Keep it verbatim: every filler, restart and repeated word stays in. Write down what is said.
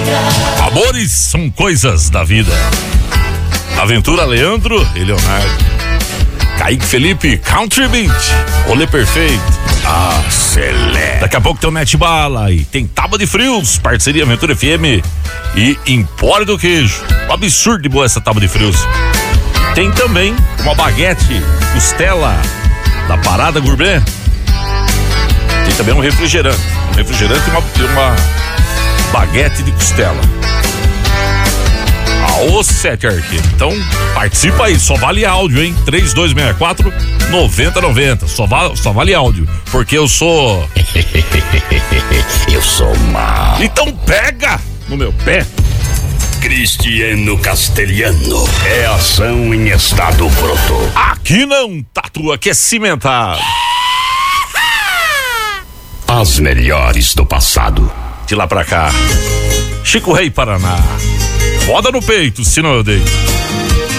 Amores são coisas da vida. Aventura Leandro e Leonardo. Kaique Felipe, Country Beat, rolê perfeito. Acelera. Daqui a pouco tem o Mete Bala e tem Tábua de Frios, parceria Aventura F M e Empório do Queijo. Um absurdo de boa essa Tábua de Frios. Tem também uma baguete costela da Parada Gourmet. Tem também um refrigerante. Um refrigerante e uma, uma baguete de costela. Aô, Sete Arqueiro. Então, participa aí, só vale áudio, hein? três dois seis quatro, nove zero nove zero. Só, va- só vale áudio, porque eu sou... eu sou mal. Então pega no meu pé. Cristiano Castelhano. É ação em estado bruto. Aqui não, tatu, aqui é cimentado. As melhores do passado. De lá pra cá. Chico Rei, Paraná. Foda no peito, senão eu deito.